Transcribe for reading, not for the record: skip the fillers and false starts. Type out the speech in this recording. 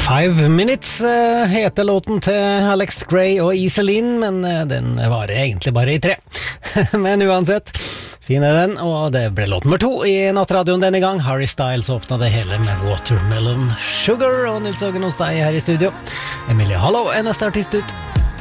5 Minutes heter låten til Alex Gray og Iselin, men den varer egentlig bare i 3. Men uansett, fin er den, og det ble låt nummer 2 i nattradioen denne gang. Harry Styles åpnet det hele med Watermelon Sugar, og Nils Ågen hos deg her i studio. Emilie Hallo er neste artist ut.